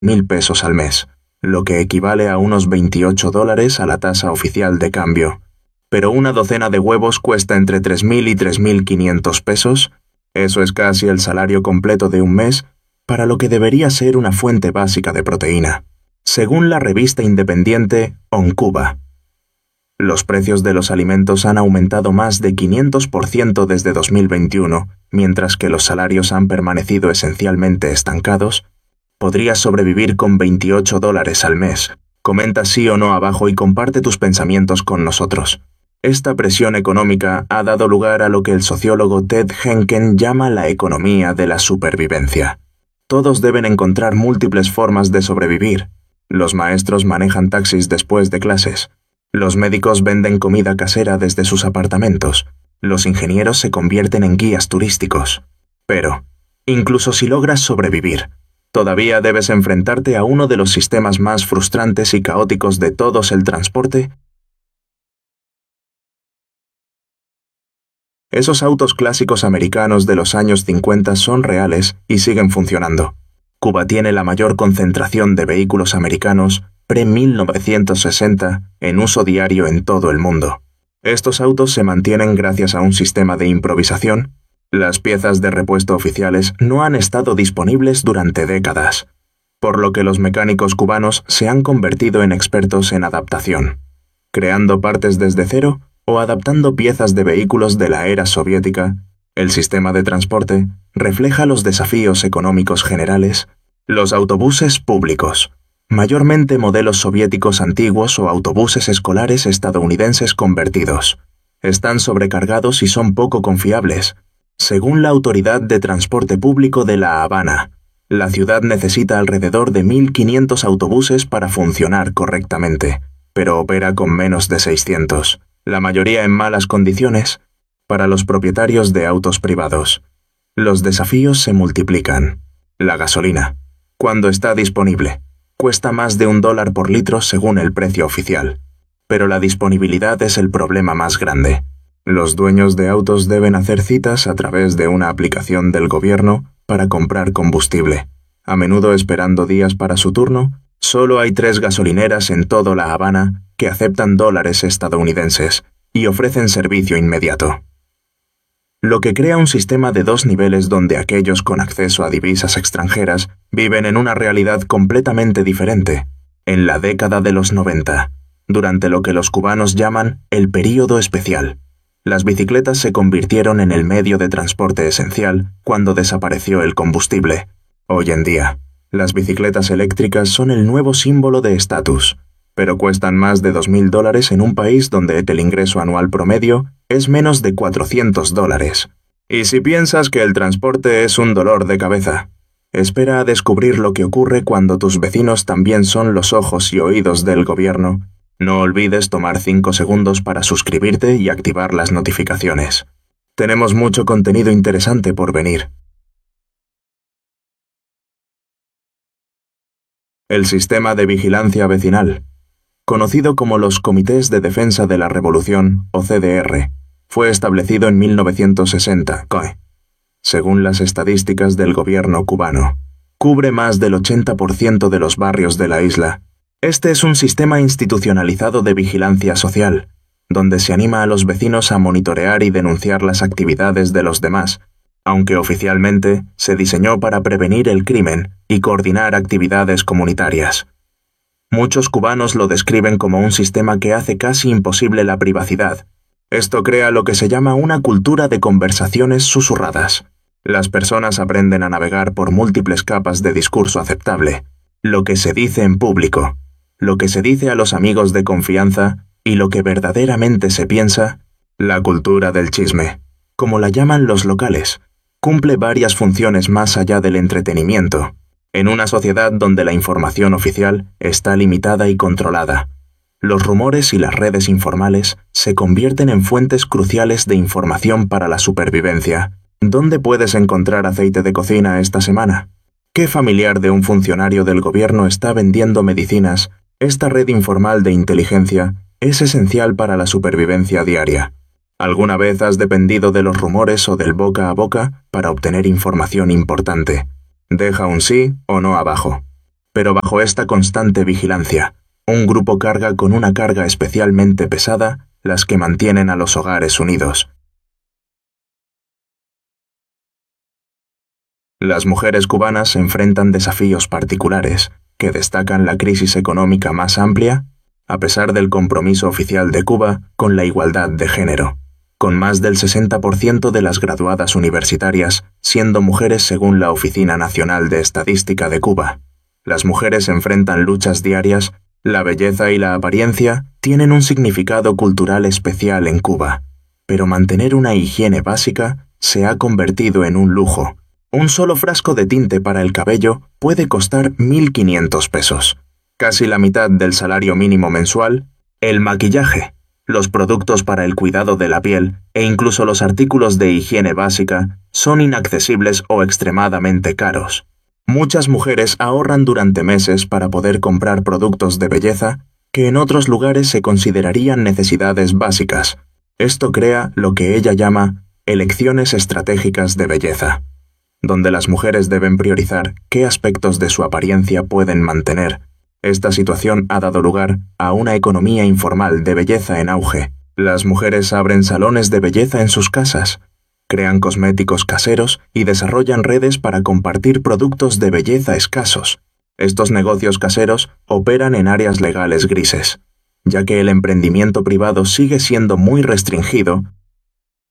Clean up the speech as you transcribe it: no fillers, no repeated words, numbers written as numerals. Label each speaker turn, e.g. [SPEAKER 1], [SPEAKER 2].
[SPEAKER 1] $1.000 al mes, lo que equivale a unos $28 a la tasa oficial de cambio. Pero una docena de huevos cuesta entre $3.000 y $3.500. Eso es casi el salario completo de un mes para lo que debería ser una fuente básica de proteína, según la revista independiente OnCuba. Los precios de los alimentos han aumentado más de 500% desde 2021, mientras que los salarios han permanecido esencialmente estancados. Podrías sobrevivir con $28 al mes. Comenta sí o no abajo y comparte tus pensamientos con nosotros. Esta presión económica ha dado lugar a lo que el sociólogo Ted Henken llama la economía de la supervivencia. Todos deben encontrar múltiples formas de sobrevivir. Los maestros manejan taxis después de clases. Los médicos venden comida casera desde sus apartamentos. Los ingenieros se convierten en guías turísticos. Pero, incluso si logras sobrevivir, todavía debes enfrentarte a uno de los sistemas más frustrantes y caóticos de todos: el transporte. Esos autos clásicos americanos de los años 50 son reales y siguen funcionando. Cuba tiene la mayor concentración de vehículos americanos pre-1960 en uso diario en todo el mundo. Estos autos se mantienen gracias a un sistema de improvisación. Las piezas de repuesto oficiales no han estado disponibles durante décadas, por lo que los mecánicos cubanos se han convertido en expertos en adaptación, creando partes desde cero o adaptando piezas de vehículos de la era soviética. El sistema de transporte refleja los desafíos económicos generales. Los autobuses públicos, mayormente modelos soviéticos antiguos o autobuses escolares estadounidenses convertidos, están sobrecargados y son poco confiables. Según la Autoridad de Transporte Público de La Habana, la ciudad necesita alrededor de 1.500 autobuses para funcionar correctamente, pero opera con menos de 600, la mayoría en malas condiciones, para los propietarios de autos privados. Los desafíos se multiplican. La gasolina, cuando está disponible, cuesta más de $1 por litro según el precio oficial, pero la disponibilidad es el problema más grande. Los dueños de autos deben hacer citas a través de una aplicación del gobierno para comprar combustible. A menudo esperando días para su turno. Solo hay 3 gasolineras en toda La Habana que aceptan dólares estadounidenses y ofrecen servicio inmediato. Lo que crea un sistema de 2 niveles donde aquellos con acceso a divisas extranjeras viven en una realidad completamente diferente. En la década de los 90, durante lo que los cubanos llaman el período especial, las bicicletas se convirtieron en el medio de transporte esencial cuando desapareció el combustible. Hoy en día, las bicicletas eléctricas son el nuevo símbolo de estatus, pero cuestan más de $2.000 en un país donde el ingreso anual promedio es menos de $400. Y si piensas que el transporte es un dolor de cabeza, espera a descubrir lo que ocurre cuando tus vecinos también son los ojos y oídos del gobierno. No olvides tomar 5 segundos para suscribirte y activar las notificaciones. Tenemos mucho contenido interesante por venir. El sistema de vigilancia vecinal, conocido como los Comités de Defensa de la Revolución, o CDR, fue establecido en 1960. Según las estadísticas del gobierno cubano, cubre más del 80% de los barrios de la isla. Este es un sistema institucionalizado de vigilancia social, donde se anima a los vecinos a monitorear y denunciar las actividades de los demás, aunque oficialmente se diseñó para prevenir el crimen y coordinar actividades comunitarias. Muchos cubanos lo describen como un sistema que hace casi imposible la privacidad. Esto crea lo que se llama una cultura de conversaciones susurradas. Las personas aprenden a navegar por múltiples capas de discurso aceptable, lo que se dice en público, lo que se dice a los amigos de confianza y lo que verdaderamente se piensa. La cultura del chisme, como la llaman los locales, cumple varias funciones más allá del entretenimiento, en una sociedad donde la información oficial está limitada y controlada. Los rumores y las redes informales se convierten en fuentes cruciales de información para la supervivencia. ¿Dónde puedes encontrar aceite de cocina esta semana? ¿Qué familiar de un funcionario del gobierno está vendiendo medicinas? Esta red informal de inteligencia es esencial para la supervivencia diaria. ¿Alguna vez has dependido de los rumores o del boca a boca para obtener información importante? Deja un sí o no abajo. Pero bajo esta constante vigilancia, un grupo carga con una carga especialmente pesada las que mantienen a los hogares unidos. Las mujeres cubanas enfrentan desafíos particulares que destacan la crisis económica más amplia, a pesar del compromiso oficial de Cuba con la igualdad de género, con más del 60% de las graduadas universitarias siendo mujeres según la Oficina Nacional de Estadística de Cuba. Las mujeres enfrentan luchas diarias, la belleza y la apariencia tienen un significado cultural especial en Cuba, pero mantener una higiene básica se ha convertido en un lujo. Un solo frasco de tinte para el cabello puede costar 1.500 pesos, casi la mitad del salario mínimo mensual. El maquillaje, los productos para el cuidado de la piel e incluso los artículos de higiene básica son inaccesibles o extremadamente caros. Muchas mujeres ahorran durante meses para poder comprar productos de belleza que en otros lugares se considerarían necesidades básicas. Esto crea lo que ella llama elecciones estratégicas de belleza, donde las mujeres deben priorizar qué aspectos de su apariencia pueden mantener. Esta situación ha dado lugar a una economía informal de belleza en auge. Las mujeres abren salones de belleza en sus casas, crean cosméticos caseros y desarrollan redes para compartir productos de belleza escasos. Estos negocios caseros operan en áreas legales grises, ya que el emprendimiento privado sigue siendo muy restringido